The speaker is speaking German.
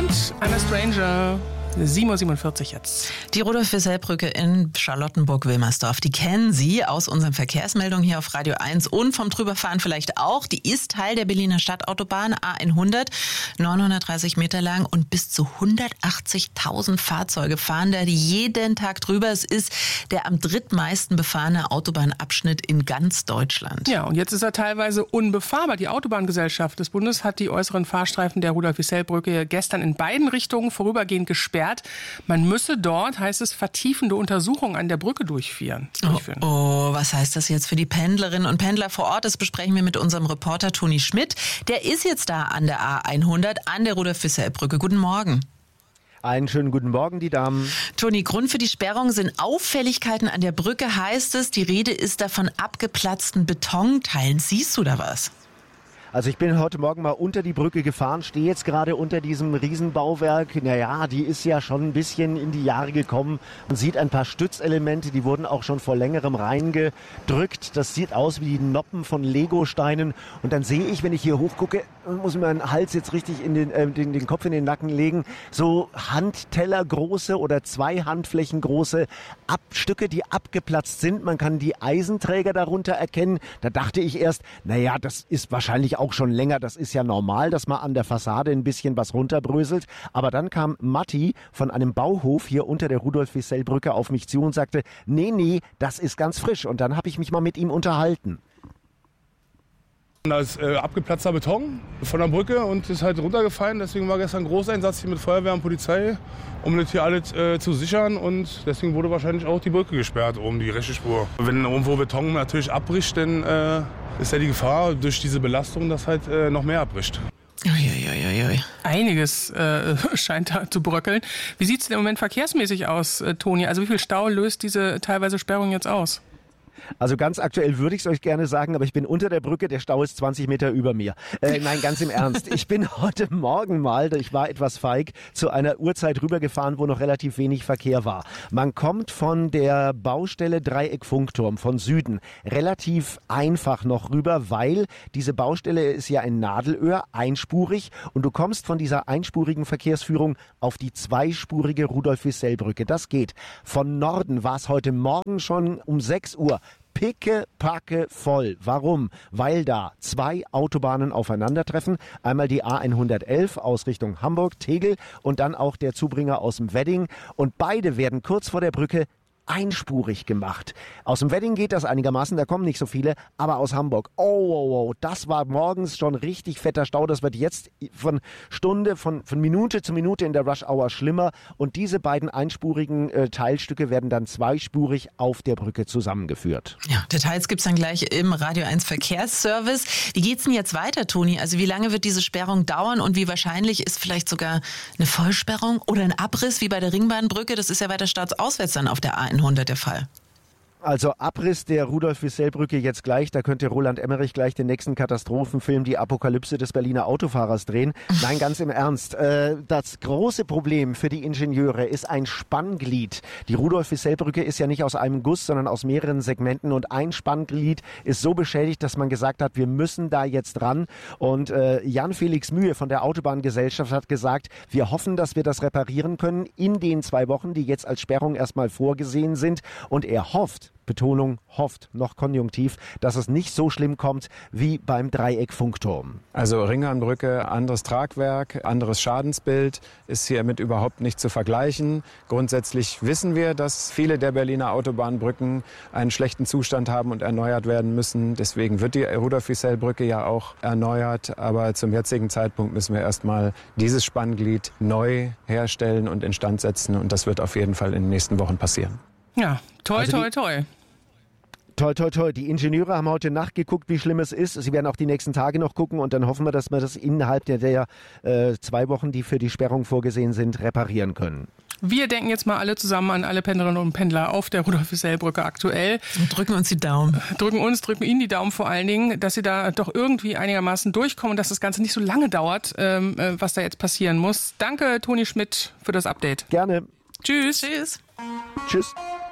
und Anna Stranger. 7:47 Uhr jetzt. Die Rudolf-Wissell-Brücke in Charlottenburg-Wilmersdorf, die kennen Sie aus unseren Verkehrsmeldungen hier auf Radio 1 und vom Drüberfahren vielleicht auch. Die ist Teil der Berliner Stadtautobahn A100, 930 Meter lang und bis zu 180.000 Fahrzeuge fahren da jeden Tag drüber. Es ist der am drittmeisten befahrene Autobahnabschnitt in ganz Deutschland. Ja, und jetzt ist er teilweise unbefahrbar. Die Autobahngesellschaft des Bundes hat die äußeren Fahrstreifen der Rudolf-Wissell-Brücke gestern in beiden Richtungen vorübergehend gesperrt. Man müsse dort, heißt es, vertiefende Untersuchungen an der Brücke durchführen. Oh, was heißt das jetzt für die Pendlerinnen und Pendler vor Ort? Das besprechen wir mit unserem Reporter Toni Schmidt. Der ist jetzt da an der A100, an der Rudolf-Wissell-Brücke. Guten Morgen. Einen schönen guten Morgen, die Damen. Toni, Grund für die Sperrung sind Auffälligkeiten an der Brücke, heißt es. Die Rede ist da von abgeplatzten Betonteilen. Siehst du da was? Also ich bin heute Morgen mal unter die Brücke gefahren, stehe jetzt gerade unter diesem Riesenbauwerk. Naja, die ist ja schon ein bisschen in die Jahre gekommen. Man sieht ein paar Stützelemente, die wurden auch schon vor längerem reingedrückt. Das sieht aus wie die Noppen von Legosteinen. Und dann sehe ich, wenn ich hier hochgucke, muss ich meinen Hals jetzt richtig in den Kopf in den Nacken legen, so Handtellergroße oder 2 Handflächen große Stücke, die abgeplatzt sind. Man kann die Eisenträger darunter erkennen. Da dachte ich erst, naja, das ist wahrscheinlich auch schon länger. Das ist ja normal, dass man an der Fassade ein bisschen was runterbröselt. Aber dann kam Matti von einem Bauhof hier unter der Rudolf-Wissell-Brücke auf mich zu und sagte, nee, das ist ganz frisch. Und dann habe ich mich mal mit ihm unterhalten. Da ist abgeplatzter Beton von der Brücke und ist halt runtergefallen. Deswegen war gestern ein Großeinsatz hier mit Feuerwehr und Polizei, um das hier alles zu sichern. Und deswegen wurde wahrscheinlich auch die Brücke gesperrt, oben die rechte Spur. Wenn irgendwo Beton natürlich abbricht, dann ist ja die Gefahr durch diese Belastung, dass halt noch mehr abbricht. Uiuiuiui. Einiges scheint da zu bröckeln. Wie sieht es denn im Moment verkehrsmäßig aus, Toni? Also wie viel Stau löst diese teilweise Sperrung jetzt aus? Also ganz aktuell würde ich es euch gerne sagen, aber ich bin unter der Brücke, der Stau ist 20 Meter über mir. Nein, ganz im Ernst. Ich bin heute Morgen mal, ich war etwas feig, zu einer Uhrzeit rübergefahren, wo noch relativ wenig Verkehr war. Man kommt von der Baustelle Dreieck-Funkturm von Süden relativ einfach noch rüber, weil diese Baustelle ist ja in Nadelöhr, einspurig und du kommst von dieser einspurigen Verkehrsführung auf die zweispurige Rudolf-Wissell-Brücke. Das geht. Von Norden war es heute Morgen schon um 6 Uhr. Pickepacke voll. Warum? Weil da 2 Autobahnen aufeinandertreffen. Einmal die A111 aus Richtung Hamburg, Tegel und dann auch der Zubringer aus dem Wedding. Und beide werden kurz vor der Brücke einspurig gemacht. Aus dem Wedding geht das einigermaßen, da kommen nicht so viele, aber aus Hamburg, oh, das war morgens schon richtig fetter Stau, das wird jetzt von Minute zu Minute in der Rush Hour schlimmer und diese beiden einspurigen Teilstücke werden dann zweispurig auf der Brücke zusammengeführt. Ja, Details gibt's dann gleich im Radio 1 Verkehrsservice. Wie geht's denn jetzt weiter, Toni? Also wie lange wird diese Sperrung dauern und wie wahrscheinlich ist vielleicht sogar eine Vollsperrung oder ein Abriss wie bei der Ringbahnbrücke? Das ist ja weiter staatsauswärts dann auf der A100 der Fall. Also Abriss der Rudolf-Wissell-Brücke jetzt gleich, da könnte Roland Emmerich gleich den nächsten Katastrophenfilm Die Apokalypse des Berliner Autofahrers drehen. Nein, ganz im Ernst. Das große Problem für die Ingenieure ist ein Spannglied. Die Rudolf-Wissell-Brücke ist ja nicht aus einem Guss, sondern aus mehreren Segmenten und ein Spannglied ist so beschädigt, dass man gesagt hat, wir müssen da jetzt ran. Und Jan-Felix Mühe von der Autobahngesellschaft hat gesagt, wir hoffen, dass wir das reparieren können in den 2 Wochen, die jetzt als Sperrung erstmal vorgesehen sind. Und er hofft, Betonung, hofft, noch konjunktiv, dass es nicht so schlimm kommt wie beim Dreieck-Funkturm. Also Ringbahnbrücke, anderes Tragwerk, anderes Schadensbild, ist hiermit überhaupt nicht zu vergleichen. Grundsätzlich wissen wir, dass viele der Berliner Autobahnbrücken einen schlechten Zustand haben und erneuert werden müssen. Deswegen wird die Rudolf-Wissell-Brücke ja auch erneuert. Aber zum jetzigen Zeitpunkt müssen wir erstmal dieses Spannglied neu herstellen und instand setzen. Und das wird auf jeden Fall in den nächsten Wochen passieren. Ja, toi. Toi. Die Ingenieure haben heute Nacht geguckt, wie schlimm es ist. Sie werden auch die nächsten Tage noch gucken und dann hoffen wir, dass wir das innerhalb der 2 Wochen, die für die Sperrung vorgesehen sind, reparieren können. Wir denken jetzt mal alle zusammen an alle Pendlerinnen und Pendler auf der Rudolf-Wissell-Brücke aktuell. Und drücken uns die Daumen. Drücken Ihnen die Daumen vor allen Dingen, dass Sie da doch irgendwie einigermaßen durchkommen und dass das Ganze nicht so lange dauert, was da jetzt passieren muss. Danke, Toni Schmidt, für das Update. Gerne. Tschüss. Tschüss. Tschüss.